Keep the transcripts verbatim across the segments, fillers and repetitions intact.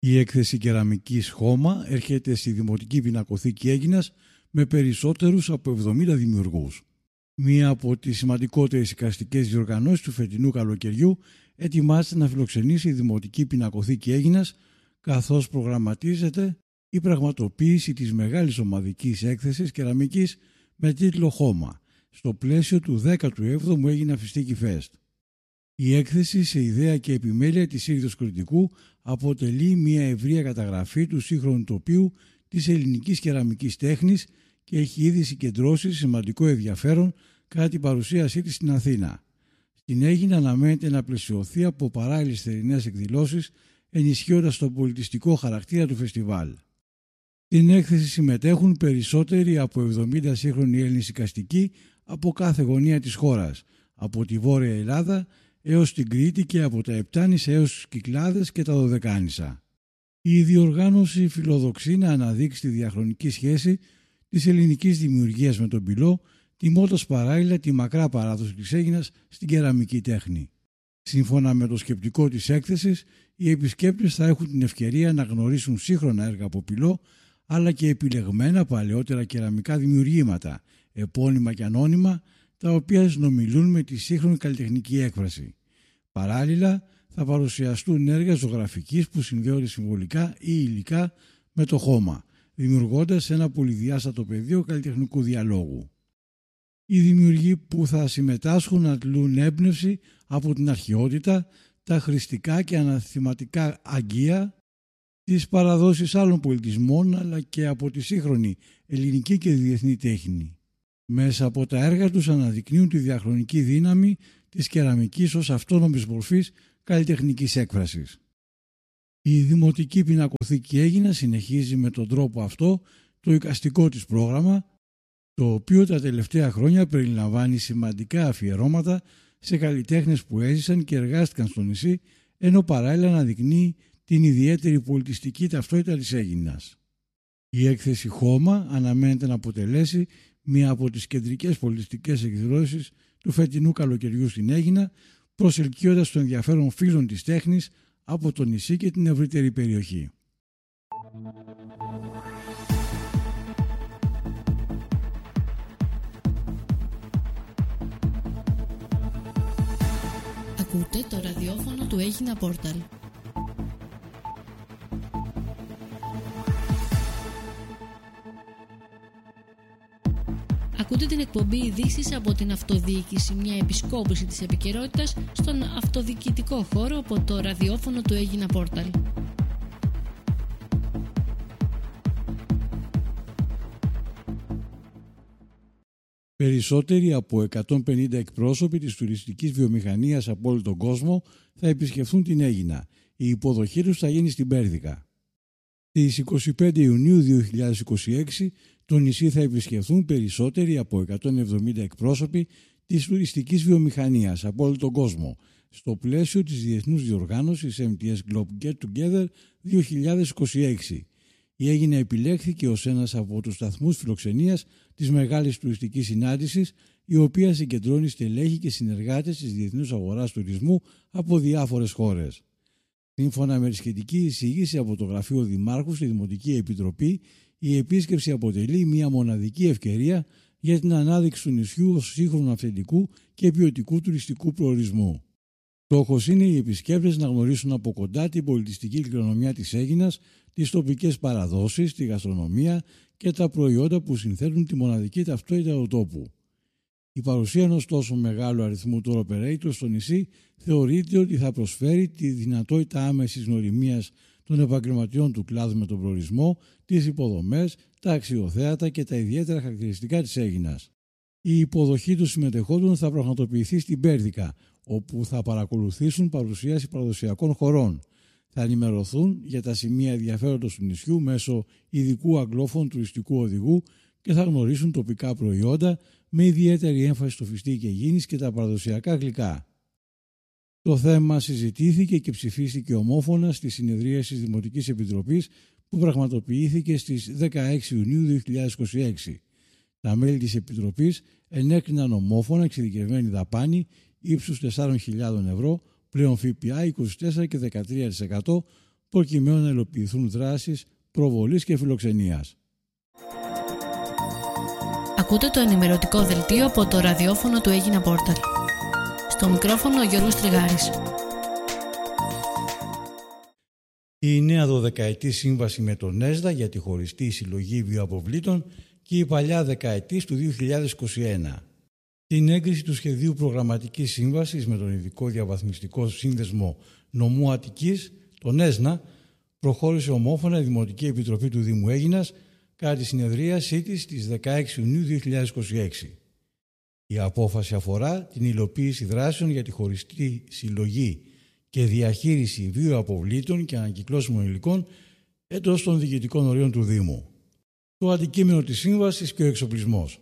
Η έκθεση κεραμικής Χώμα έρχεται στη Δημοτική Πινακοθήκη Αίγινας με περισσότερους από εβδομήντα δημιουργούς. Μία από τις σημαντικότερες εικαστικές διοργανώσεις του φετινού καλοκαιριού ετοιμάζεται να φιλοξενήσει η Δημοτική Πινακοθήκη Αίγινας, καθώς προγραμματίζεται η πραγματοποίηση της μεγάλης ομαδικής έκθεσης κεραμικής με τίτλο Χώμα, στο πλαίσιο του δέκατου έβδομου Αίγινα Φιστίκι Φεστ. Η έκθεση, σε ιδέα και επιμέλεια της Ήρδος Κρητικού, αποτελεί μια ευρεία καταγραφή του σύγχρονου τοπίου της ελληνικής κεραμικής τέχνης και έχει ήδη συγκεντρώσει σημαντικό ενδιαφέρον κατά την παρουσίασή της στην Αθήνα. Στην Αίγινα αναμένεται να πλαισιωθεί από παράλληλες θερινές εκδηλώσεις, ενισχύοντας τον πολιτιστικό χαρακτήρα του φεστιβάλ. Στην έκθεση συμμετέχουν περισσότεροι από εβδομήντα σύγχρονοι Έλληνες εικαστικοί από κάθε γωνία της χώρας, από τη Βόρεια Ελλάδα έως την Κρήτη και από τα Επτάνησα έως τις Κυκλάδες και τα Δωδεκάνησα. Η διοργάνωση φιλοδοξεί να αναδείξει τη διαχρονική σχέση της ελληνικής δημιουργίας με τον πυλό, τιμώντας παράλληλα τη μακρά παράδοση της Αίγινας στην κεραμική τέχνη. Σύμφωνα με το σκεπτικό της έκθεσης, οι επισκέπτες θα έχουν την ευκαιρία να γνωρίσουν σύγχρονα έργα από πυλό, αλλά και επιλεγμένα παλαιότερα κεραμικά δημιουργήματα, επώνυμα και ανώνυμα, τα οποία συνομιλούν με τη σύγχρονη καλλιτεχνική έκφραση. Παράλληλα, θα παρουσιαστούν έργα ζωγραφικής που συνδέονται συμβολικά ή υλικά με το χώμα, δημιουργώντας ένα πολυδιάστατο πεδίο καλλιτεχνικού διαλόγου. Οι δημιουργοί που θα συμμετάσχουν αντλούν έμπνευση από την αρχαιότητα, τα χρηστικά και αναθηματικά αγγεία, τις παραδόσεις άλλων πολιτισμών, αλλά και από τη σύγχρονη ελληνική και διεθνή τέχνη. Μέσα από τα έργα τους αναδεικνύουν τη διαχρονική δύναμη της κεραμικής ως αυτόνομης μορφής καλλιτεχνικής έκφρασης. Η Δημοτική Πινακοθήκη Αίγινας συνεχίζει με τον τρόπο αυτό το εικαστικό της πρόγραμμα, το οποίο τα τελευταία χρόνια περιλαμβάνει σημαντικά αφιερώματα σε καλλιτέχνες που έζησαν και εργάστηκαν στο νησί, ενώ παράλληλα αναδεικνύει την ιδιαίτερη πολιτιστική ταυτότητα της Αίγινας. Η έκθεση Χώμα αναμένεται να αποτελέσει μία από τις κεντρικές πολιτιστικές εκδηλώσεις του φετινού καλοκαιριού στην Αίγινα, προσελκύοντας το ενδιαφέρον φίλων της τέχνης από το νησί και την ευρύτερη περιοχή. Ακούτε το ραδιόφωνο του Αίγινα Πόρταλ. Ακούτε την εκπομπή ειδήσεις από την αυτοδιοίκηση, μια επισκόπηση της επικαιρότητας στον αυτοδιοικητικό χώρο από το ραδιόφωνο του Αίγινα Πόρταλ. Περισσότεροι από εκατόν πενήντα εκπρόσωποι της τουριστικής βιομηχανίας από όλο τον κόσμο θα επισκεφθούν την Αίγινα. Η υποδοχή τους θα γίνει στην Πέρδικα. Στις είκοσι πέντε Ιουνίου δύο χιλιάδες είκοσι έξι το νησί θα επισκεφθούν περισσότεροι από εκατόν εβδομήντα εκπρόσωποι της τουριστικής βιομηχανίας από όλο τον κόσμο, στο πλαίσιο της διεθνούς διοργάνωσης εμ τι ες Globe Get Together δύο χιλιάδες είκοσι έξι. Η Αίγινα επιλέχθηκε ως ένας από τους σταθμούς φιλοξενίας της μεγάλης τουριστικής συνάντησης, η οποία συγκεντρώνει στελέχη και συνεργάτες της διεθνούς αγοράς τουρισμού από διάφορες χώρες. Σύμφωνα με τη σχετική εισήγηση από το Γραφείο Δημάρχου στη Δημοτική Επιτροπή, η επίσκεψη αποτελεί μια μοναδική ευκαιρία για την ανάδειξη του νησιού ως σύγχρονου αυθεντικού και ποιοτικού τουριστικού προορισμού. Στόχος είναι οι επισκέπτες να γνωρίσουν από κοντά την πολιτιστική κληρονομιά της Αίγινας, τις τοπικές παραδόσεις, τη γαστρονομία και τα προϊόντα που συνθέτουν τη μοναδική ταυτότητα του τόπου. Η παρουσία ενός τόσο μεγάλου αριθμού tour operators στο νησί θεωρείται ότι θα προσφέρει τη δυνατότητα άμεσης γνωριμίας των επαγγελματιών του κλάδου με τον προορισμό, τις υποδομές, τα αξιοθέατα και τα ιδιαίτερα χαρακτηριστικά της Αίγινας. Η υποδοχή των συμμετεχόντων θα πραγματοποιηθεί στην Πέρδικα, όπου θα παρακολουθήσουν παρουσίαση παραδοσιακών χωρών. Θα ενημερωθούν για τα σημεία ενδιαφέροντος του νησιού μέσω ειδικού αγγλόφωνου τουριστικού οδηγού και θα γνωρίσουν τοπικά προϊόντα με ιδιαίτερη έμφαση στο φιστίκι Αιγίνης και τα παραδοσιακά γλυκά. Το θέμα συζητήθηκε και ψηφίστηκε ομόφωνα στη συνεδρίαση της Δημοτικής Επιτροπής που πραγματοποιήθηκε στις δεκαέξι Ιουνίου δύο χιλιάδες είκοσι έξι. Τα μέλη της Επιτροπής ενέκριναν ομόφωνα εξειδικευμένη δαπάνη ύψους τεσσάρων χιλιάδων ευρώ, πλέον ΦΠΑ είκοσι τέσσερα και δεκατρία τοις εκατό, προκειμένου να υλοποιηθούν δράσεις προβολής και φιλοξενίας. Ακούτε το ενημερωτικό δελτίο από το ραδιόφωνο του Έγινα Πόρταλ. Στο μικρόφωνο ο Γιώργος Τριγάρης. Η νέα δωδεκαετή σύμβαση με τον ΕΣΔΑ για τη χωριστή συλλογή βιοαποβλήτων και η παλιά δεκαετής του δύο χιλιάδες είκοσι ένα. Την έγκριση του σχεδίου προγραμματικής σύμβασης με τον Ειδικό Διαβαθμιστικό Σύνδεσμο Νομού Αττικής, τον ΕΣΝΑ, προχώρησε ομόφωνα η Δημοτική Επιτροπή του Δήμου Αίγινας κατά τη συνεδρίασή της στις δεκαέξι Ιουνίου δύο χιλιάδες είκοσι έξι. Η απόφαση αφορά την υλοποίηση δράσεων για τη χωριστή συλλογή και διαχείριση βιοαποβλήτων και ανακυκλώσιμων υλικών εντός των διοικητικών ορίων του Δήμου. Το αντικείμενο της σύμβασης και ο εξοπλισμός.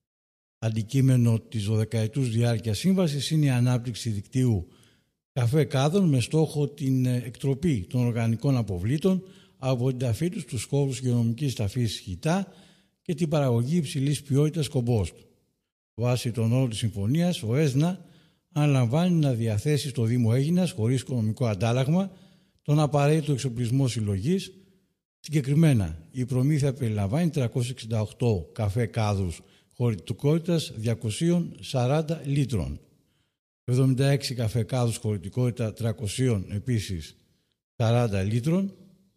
Αντικείμενο της δωδεκαετούς διάρκειας σύμβασης είναι η ανάπτυξη δικτύου καφέ κάδων με στόχο την εκτροπή των οργανικών αποβλήτων από την ταφή τους στους χώρους υγειονομικής ταφής χιτά και την παραγωγή υψηλής ποιότητας κομπόστ. Βάσει των όρων της συμφωνίας, ο ΕΣΝΑ αναλαμβάνει να διαθέσει στο Δήμο Αίγινας χωρίς οικονομικό αντάλλαγμα τον απαραίτητο εξοπλισμό συλλογής. Συγκεκριμένα, η προμήθεια περιλαμβάνει τριακόσιους εξήντα οκτώ καφέ κάδους χωρητικότητας διακόσια σαράντα λίτρων, εβδομήντα έξι καφέ κάδους χωρητικότητα τριακόσια επίσης σαράντα λίτρων.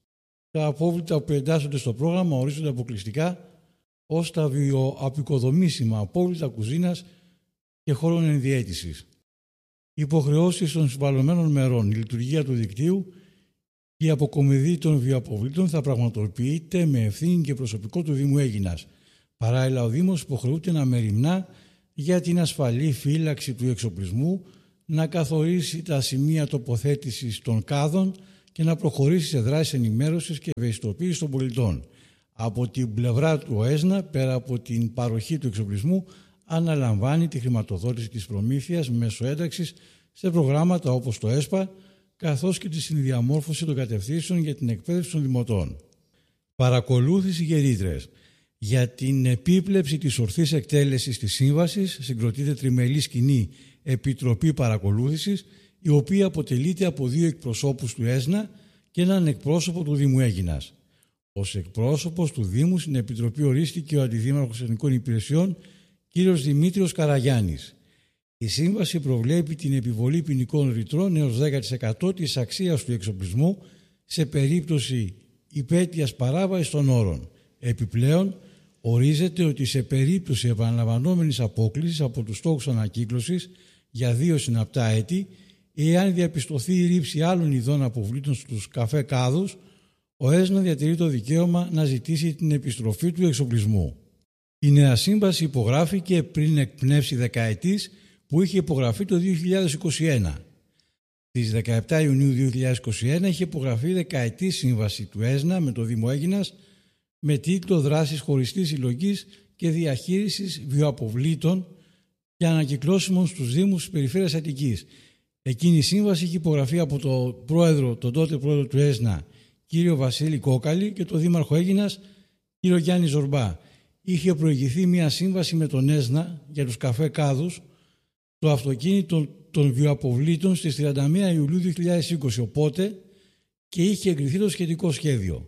Τα απόβλητα που εντάσσονται στο πρόγραμμα ορίζονται αποκλειστικά ως τα βιοαπικοδομήσιμα απόβλητα κουζίνας και χώρων ενδιαίτησης. Οι υποχρεώσεις των συμβαλωμένων μερών, η λειτουργία του δικτύου και η αποκομιδή των βιοαποβλήτων θα πραγματοποιείται με ευθύνη και προσωπικό του Δήμου Αίγινας. Παράλληλα, ο Δήμος υποχρεούται να μεριμνά για την ασφαλή φύλαξη του εξοπλισμού, να καθορίσει τα σημεία τοποθέτησης των κάδων και να προχωρήσει σε δράσεις ενημέρωσης και ευαισθητοποίησης των πολιτών. Από την πλευρά του ΕΣΝΑ, πέρα από την παροχή του εξοπλισμού, αναλαμβάνει τη χρηματοδότηση της προμήθειας μέσω ένταξης σε προγράμματα όπως το ΕΣΠΑ, καθώς και τη συνδιαμόρφωση των κατευθύνσεων για την εκπαίδευση των δημοτών. Παρακολούθηση και ρήτρες. Για την επίπλεψη της ορθής εκτέλεσης της σύμβασης συγκροτείται τριμελής κοινή επιτροπή παρακολούθησης, η οποία αποτελείται από δύο εκπροσώπους του ΕΣΝΑ και έναν εκπρόσωπο του Δήμου Αίγινας. Ως εκπρόσωπος του Δήμου στην επιτροπή ορίστηκε ο Αντιδήμαρχος Εθνικών Υπηρεσιών κ. Δημήτριος Καραγιάννης. Η σύμβαση προβλέπει την επιβολή ποινικών ρητρών έως δέκα τοις εκατό της αξίας του εξοπλισμού σε περίπτωση υπαίτειας παράβασης των όρων. Επιπλέον, ορίζεται ότι σε περίπτωση επαναλαμβανόμενης απόκλησης από τους στόχους ανακύκλωσης για δύο συναπτά έτη, εάν διαπιστωθεί η ρήψη άλλων ειδών αποβλήτων στους καφέ κάδους, ο ΕΣΝΑ διατηρεί το δικαίωμα να ζητήσει την επιστροφή του εξοπλισμού. Η νέα σύμβαση υπογράφηκε πριν εκπνεύσει δεκαετής που είχε υπογραφεί το δύο χιλιάδες είκοσι ένα. Στις δεκαεπτά Ιουνίου δύο χιλιάδες είκοσι ένα είχε υπογραφεί δεκαετή σύμβαση του ΕΣΝΑ με το Δήμο Αίγινας με τίτλο «Δράσεις χωριστής συλλογής και διαχείρισης βιοαποβλήτων και ανακυκλώσιμων στους Δήμους της Περιφέρειας Αττικής». Εκείνη η σύμβαση είχε υπογραφεί από τον πρόεδρο, τον τότε πρόεδρο του ΕΣΝΑ, κύριο Βασίλη Κόκαλη, και τον δήμαρχο Αίγινας, κύριο Γιάννη Ζορμπά. Είχε προηγηθεί μια σύμβαση με τον ΕΣΝΑ για τους καφέ κάδους, το αυτοκίνητο των βιοαποβλήτων στις τριάντα μία Ιουλίου δύο χιλιάδες είκοσι, οπότε και είχε εγκριθεί το σχετικό σχέδιο.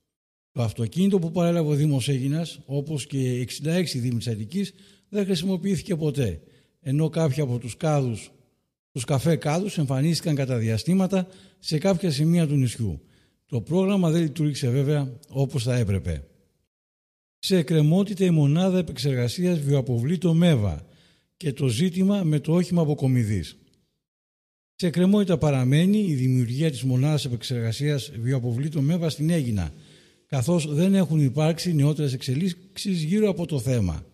Το αυτοκίνητο που παρέλαβε ο Δήμος Αίγινας, όπως και εξήντα έξι Δήμοι της Αττικής, δεν χρησιμοποιήθηκε ποτέ, ενώ κάποιοι από τους κάδους, τους καφέ κάδους εμφανίστηκαν κατά διαστήματα σε κάποια σημεία του νησιού. Το πρόγραμμα δεν λειτουργήσε βέβαια όπως θα έπρεπε. Σε εκκρεμότητα η μονάδα επεξεργασίας βιοαποβλήτων ΜΕΒΑ και το ζήτημα με το όχημα αποκομιδής. Σε εκκρεμότητα παραμένει η δημιουργία της μονάδας επεξεργασίας βιοαποβλήτων ΜΕΒΑ στην Αίγινα, καθώς δεν έχουν υπάρξει νεότερες εξελίξεις γύρω από το θέμα.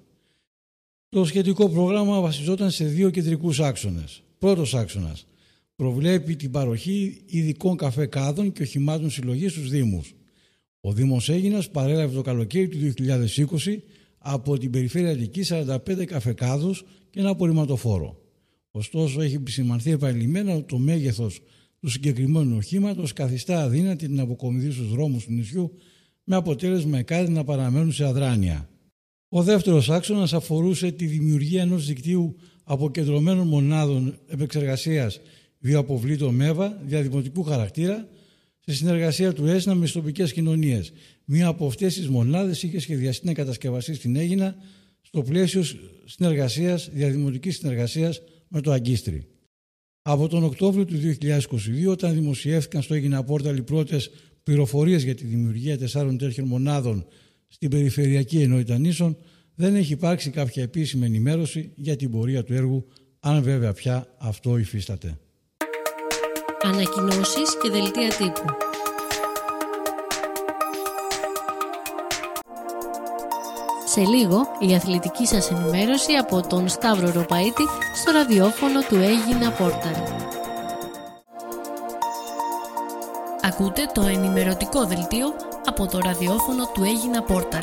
Το σχετικό πρόγραμμα βασιζόταν σε δύο κεντρικούς άξονες. Πρώτος άξονας προβλέπει την παροχή ειδικών καφέ κάδων και οχημάτων συλλογής στους Δήμους. Ο Δήμος Αίγινας παρέλαβε το καλοκαίρι του δύο χιλιάδες είκοσι από την Περιφέρεια Αττικής σαράντα πέντε καφέ κάδους και ένα απορριμματοφόρο. Ωστόσο, έχει επισημανθεί επανειλημμένα ότι το μέγεθος του συγκεκριμένου οχήματος καθιστά αδύνατη την αποκομιδή στους δρόμους του νησιού, με αποτέλεσμα οι κάδοι να παραμένουν σε αδράνεια. Ο δεύτερος άξονας αφορούσε τη δημιουργία ενός δικτύου αποκεντρωμένων μονάδων επεξεργασίας βιοαποβλήτων ΜΕΒΑ διαδημοτικού χαρακτήρα, σε συνεργασία του ΕΣΝΑ με τις τοπικές κοινωνίες. Μία από αυτές τις μονάδες είχε σχεδιαστεί να κατασκευαστεί στην Αίγινα στο πλαίσιο συνεργασίας, διαδημοτικής συνεργασίας με το Αγκίστρι. Από τον Οκτώβριο του δύο χιλιάδες είκοσι δύο, όταν δημοσιεύτηκαν στο Αίγινα Πόρταλ οι πρώτες πληροφορίες για τη δημιουργία τεσσάρων τέτοιων μονάδων στην περιφερειακή ενότητα νήσων, δεν έχει υπάρξει κάποια επίσημη ενημέρωση για την πορεία του έργου, αν βέβαια πια αυτό υφίσταται. Ανακοινώσεις και δελτία τύπου. Σε λίγο η αθλητική σας ενημέρωση από τον Σταύρο Ροπαίτη στο ραδιόφωνο του Αίγινα Πόρταλ. Ακούτε το ενημερωτικό δελτίο από το ραδιόφωνο του Αίγινα Πόρταλ.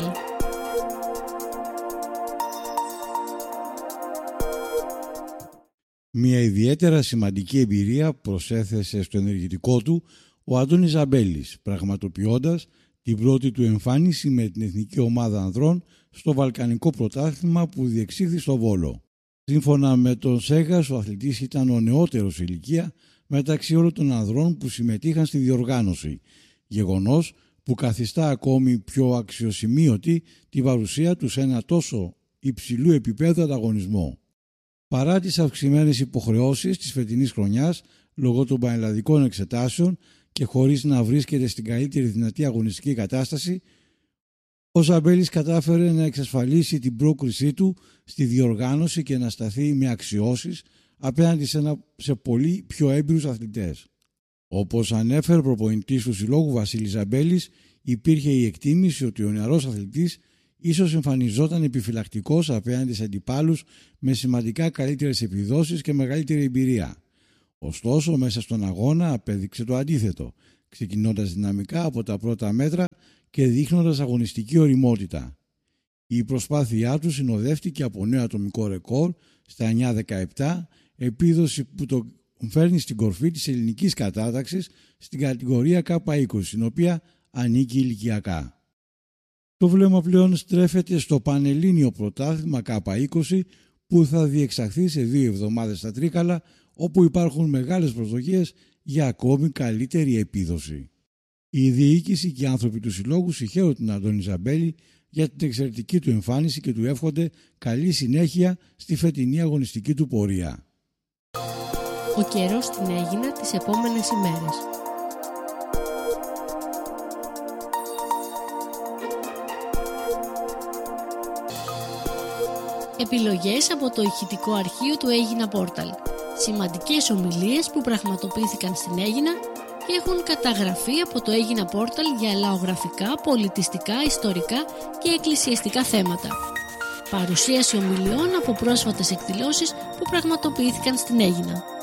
Μια ιδιαίτερα σημαντική εμπειρία προσέθεσε στο ενεργητικό του ο Αντώνης Ζαμπέλης, πραγματοποιώντας την πρώτη του εμφάνιση με την εθνική ομάδα ανδρών στο Βαλκανικό Πρωτάθλημα που διεξήχθη στο Βόλο. Σύμφωνα με τον Σέγας, ο αθλητής ήταν ο νεότερος ηλικία μεταξύ όλων των ανδρών που συμμετείχαν στη διοργάνωση, γεγονός που καθιστά ακόμη πιο αξιοσημείωτη την παρουσία του σε ένα τόσο υψηλού επίπεδου ανταγωνισμό. Παρά τις αυξημένες υποχρεώσεις της φετινής χρονιάς λόγω των πανελλαδικών εξετάσεων και χωρίς να βρίσκεται στην καλύτερη δυνατή αγωνιστική κατάσταση, ο Ζαμπέλης κατάφερε να εξασφαλίσει την πρόκρισή του στη διοργάνωση και να σταθεί με αξιώσεις απέναντι σε, ένα, σε πολύ πιο έμπειρους αθλητές. Όπως ανέφερε ο προπονητής του συλλόγου Βασίλης Ζαμπέλης, υπήρχε η εκτίμηση ότι ο νεαρός αθλητής ίσως εμφανιζόταν επιφυλακτικός απέναντι σε αντιπάλους με σημαντικά καλύτερες επιδόσεις και μεγαλύτερη εμπειρία. Ωστόσο, μέσα στον αγώνα απέδειξε το αντίθετο, ξεκινώντας δυναμικά από τα πρώτα μέτρα και δείχνοντας αγωνιστική ωριμότητα. Η προσπάθειά του συνοδεύτηκε από νέο ατομικό ρεκόρ στα εννιά δεκαεπτά, επίδοση που το φέρνει στην κορφή της ελληνικής κατάταξης στην κατηγορία Κ είκοσι, στην οποία ανήκει ηλικιακά. Το βλέμμα πλέον στρέφεται στο Πανελλήνιο Πρωτάθλημα Κ είκοσι που θα διεξαχθεί σε δύο εβδομάδες στα Τρίκαλα, όπου υπάρχουν μεγάλες προσδοκίες για ακόμη καλύτερη επίδοση. Η διοίκηση και οι άνθρωποι του συλλόγου συγχαίρουν τον Αντώνη Ζαμπέλη για την εξαιρετική του εμφάνιση και του εύχονται καλή συνέχεια στη φετινή αγωνιστική του πορεία. Ο καιρός στην Αίγινα τις επόμενες ημέρες. Επιλογές από το ηχητικό αρχείο του Αίγινα Πόρταλ. Σημαντικές ομιλίες που πραγματοποιήθηκαν στην Αίγινα και έχουν καταγραφεί από το Αίγινα Πόρταλ για λαογραφικά, πολιτιστικά, ιστορικά και εκκλησιαστικά θέματα. Παρουσίαση ομιλιών από πρόσφατες εκδηλώσεις που πραγματοποιήθηκαν στην Αίγινα.